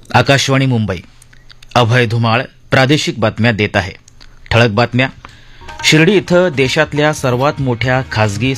आकाशवाणी मुंबई. अभय धुमाळ प्रादेशिक बातम्या देत आहे. ठळक बातम्या. शिर्डी इथं देशातल्या सर्वात मोठ्या खासगी